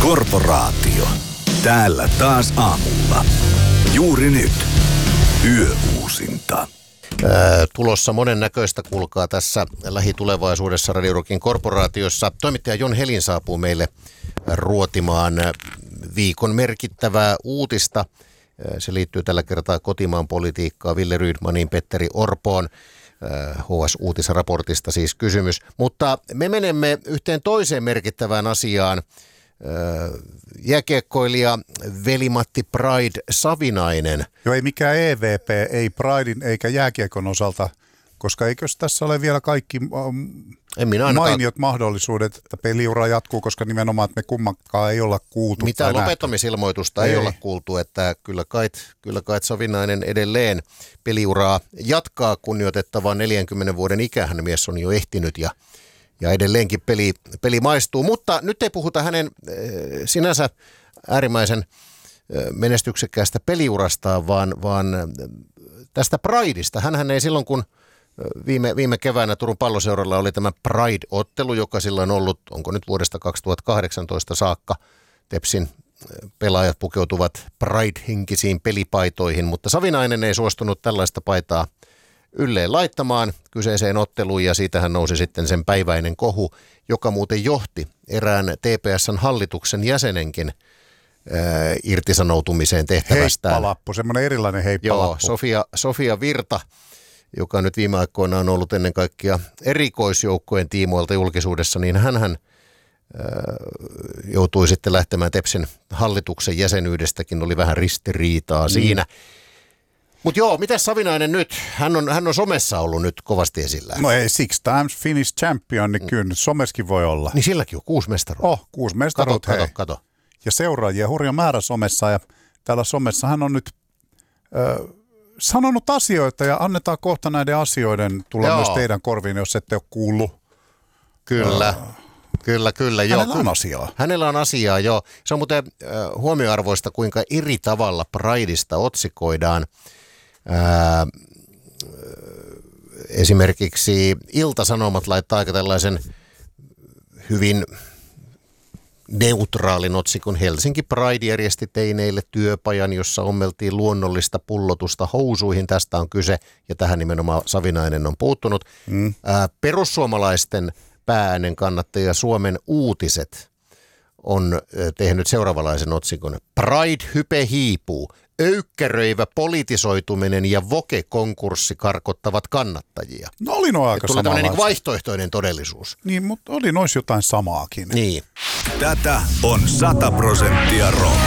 Korporaatio. Täällä taas aamulla. Juuri nyt. Yöuusinta. Tulossa monennäköistä, kuulkaa tässä lähitulevaisuudessa Radio Rockin Korporaatiossa. Toimittaja Jon Helin saapuu meille ruotimaan viikon merkittävää uutista. Se liittyy tällä kertaa kotimaan politiikkaan, Wille Rydmaniin, Petteri Orpoon. HS-uutisraportista siis kysymys. Mutta me menemme yhteen toiseen merkittävään asiaan. Jääkiekkoilija Veli-Matti Pride Savinainen. Joo, ei mikään EVP, ei Pridein eikä jääkiekon osalta, koska eikös tässä ole vielä kaikki mainiot mahdollisuudet, että peliura jatkuu, koska nimenomaan, että me kummankaan ei olla kuultu. Mitään lopettamisilmoitusta ei olla kuultu, että kyllä kai Savinainen edelleen peliuraa jatkaa kunnioitettavaa 40 vuoden ikähän mies on jo ehtinyt ja edelleenkin peli maistuu, mutta nyt ei puhuta hänen sinänsä äärimmäisen menestyksekkäästä peliurastaan, vaan tästä Prideista. Hänhän ei silloin, kun viime keväänä Turun Palloseuralla oli tämä Pride-ottelu, joka sillä on ollut, onko nyt vuodesta 2018 saakka, Tepsin pelaajat pukeutuvat Pride-henkisiin pelipaitoihin, mutta Savinainen ei suostunut tällaista paitaa ylleen laittamaan kyseiseen otteluun ja siitähän nousi sitten sen päiväinen kohu, joka muuten johti erään TPS:n hallituksen jäsenenkin irtisanoutumiseen tehtävästään. Heippalappu, semmoinen erilainen heippalappu. Joo, Sofia Virta, joka nyt viime aikoina on ollut ennen kaikkea erikoisjoukkojen tiimoilta julkisuudessa, niin hänhän joutui sitten lähtemään Tepsin hallituksen jäsenyydestäkin, oli vähän ristiriitaa siinä. Mutta joo, miten Savinainen nyt? Hän on somessa ollut nyt kovasti esillä. No ei, 6 times Finnish champion, niin kyllä someskin voi olla. Niin silläkin on 6 mestaruutta. 6 mestaruutta, kato. Ja seuraajia hurja määrä somessa, ja täällä somessa hän on nyt sanonut asioita, ja annetaan kohta näiden asioiden tulla myös teidän korviin, jos ette ole kuullut. Kyllä. Hänellä on asiaa. Hänellä on asiaa, joo. Se on muuten huomioarvoista, kuinka eri tavalla Prideista otsikoidaan. Esimerkiksi Ilta-Sanomat laittaa aika tällaisen hyvin neutraalin otsikon. Helsinki Pride järjesti teineille työpajan, jossa ommeltiin luonnollista pullotusta housuihin. Tästä on kyse, ja tähän nimenomaan Savinainen on puuttunut. Perussuomalaisten päääänen kannattaja Suomen Uutiset on tehnyt seuraavanlaisen otsikon. Pride-hype hiipuu. Öykkäröivä politisoituminen ja Voke-konkurssi karkottavat kannattajia. No oli no aika samanlaista. Tulee tämmöinen vaihtoehtoinen todellisuus. Niin, mutta oli noissa jotain samaakin. Niin. Tätä on 100% rock.